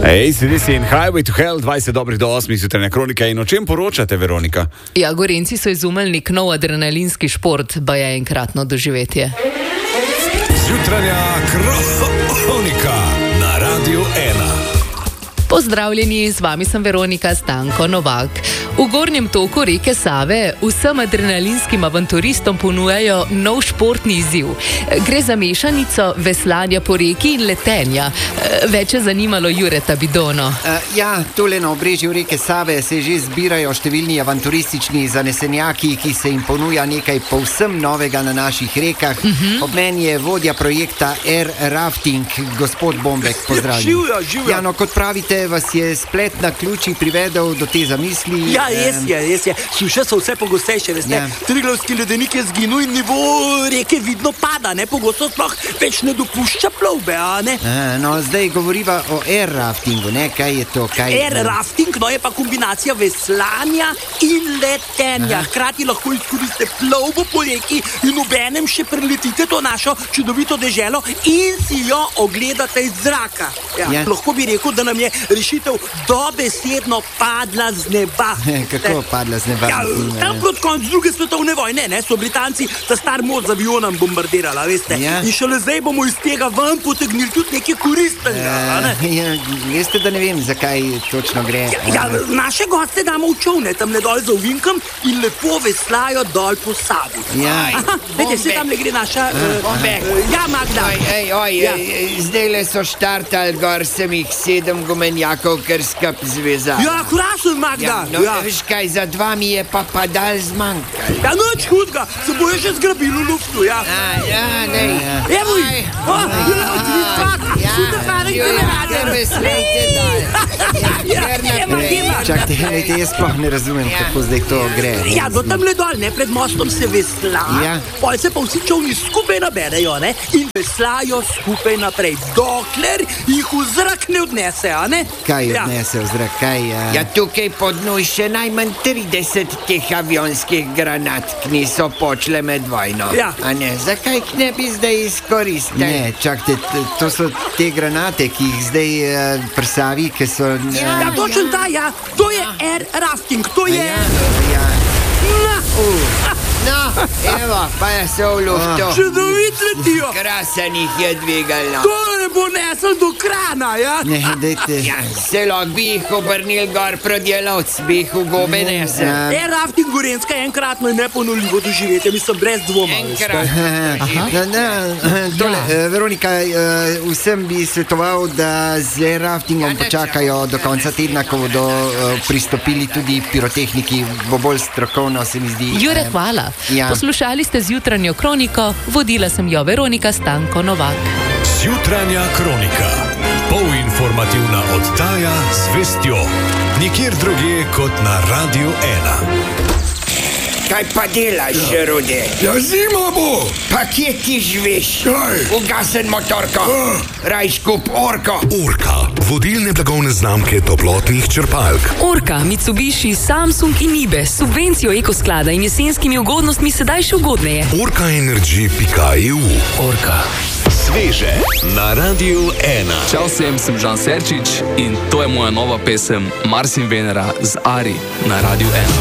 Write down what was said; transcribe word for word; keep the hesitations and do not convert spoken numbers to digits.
A C D C in Highway to Hell, dvajset dobrih do osmih jutranja kronika. In o čem poročate, Veronika? Ja, Gorenci so izumili nek nov adrenalinski šport, pa je enkratno doživetje. Jutranja kronika na Radiu ena. Pozdravljeni, z vami sem Veronika Stanko Novak. V gornjem toku reke Save vsem adrenalinskim avanturistom ponujajo nov športni izziv. Gre za mešanico veslanja po reki in letenja. Več je zanimalo Jureta Bidono. Uh, ja, tole na obrežju reke Save se že zbirajo številni avanturistični zanesenjaki, ki se jim ponuja nekaj povsem novega na naših rekah. Uh-huh. Ob meni je vodja projekta Air Rafting, gospod Bombek, pozdravljen. Živijo, živijo. Ja, no, kot pravite, vas je splet na ključi privedel do te zamisli. Ja, res je, res je. Suše so vse pogostejše, veste. Ja. Triglavski ledenik je zginil in nivo reke vidno pada, ne? Pogosto sploh več ne dopušča plovbe, a ne? A, no, zdaj govoriva o air raftingu, ne? Kaj je to? Kaj Air rafting, no, je pa kombinacija veslanja in letenja. Aha. Hkrati lahko izkoriste plovbo po reki in obenem še preletite to našo čudovito deželo in si jo ogledate iz zraka. Ja. Ja. Lahko bi rekel, da nam je rešitev dobesedno padla z neba. Kako padla z neba? Ja, tam proti koncu druge svetovne vojne, ne, so Britanci ta star most z avionom bombardirali, veste. Ja. In šele zdaj bomo iz tega ven potegnili tudi nekaj koristnega, a ne? Uh, ja, veste, da ne vem, zakaj točno gre. Ja, ja, naše goste damo v čovne, tam le dol za ovinkom in lepo veslajo dol po Savi. Ja. Aha, vete, se tam le gre naša... Uh, uh, ja, Magda. Oj, ej, oj, Ja. zdaj le so štartali, gor sem jih sedem gumenjakov, ker skap zvezali. Ja, krasen, Magda. no, Ja. veš kaj, za dva mi je pa padal zmanjkal. Ja, noč hudga, se bo je že zgrabilo v luftu, ja. A, ja, nej. Evo jih! O, ja, Ja, super fajn, ja, generator. ja, veslejte dal. Ja, ema, ema. Čakajte, hejte, jaz sploh ne razumem, Ja. kako zdaj to gre. Ja, do tam le dol, ne, pred mostom se vesla, Ja. pol se pa vsi čovni skupaj naberejo, ne, in veslajo skupaj naprej, dokler jih v zrak ne odnese, a ne? Kaj Ja. odnese v zrak, kaj... Uh... Ja, tukaj pod noj še najmanj trideset teh avionskih granat, ki niso počle med vojno. Ja. A ne, zakaj k ne bi zdaj izkoristili? Ne, čakajte, t- to so te granate, ki jih zdaj uh, prsavi, ki so... Uh, Ja, točno ta, ja, to je air rafting, to je... ja, ja. Na, No, evo, pa je se v luftu. čudovit letijo. Krasen jih je dvigalno. To ne bo nesel do krana, ja? Ne, dajte... Ja, celo bi jih obrnil gor proti jelovc, bi jih v gobe nesel. Ja. Air rafting Gorenjska je enkratno in neponovljivo doživetje, mislim, brez dvoma. veste. Enkrat. Na, na, tole, ja. Veronika, uh, vsem bi svetoval, da z air raftingom Ja, ne počakajo do konca tedna, ko bodo uh, pristopili tudi pirotehniki, bo bolj strokovno, se mi zdi. Jure, Eh, hvala. Ja. Poslušali ste zjutranjo kroniko, vodila sem jo Veronika Stanko Novak. Jutranja kronika. Polinformativna oddaja z vestjo. Nikjer drugje kot na Radiu ena. Kaj pa delaš, Rude? Ja, zima bo! Pa kje ti živiš? Kaj? Ugasen motorko. Raj skup orko. Urka, vodilne blagovne znamke toplotnih črpalk. Orka, Mitsubishi, Samsung in Nibe s subvencijo ekosklada in jesenskimi ugodnostmi sedaj še ugodneje. Orka Energy pika e u. Orka. Sveže na Radiu ena. Čau vsem, sem Žan Serčič in to je moja nova pesem Mars in Venera z Ari na Radiu ena.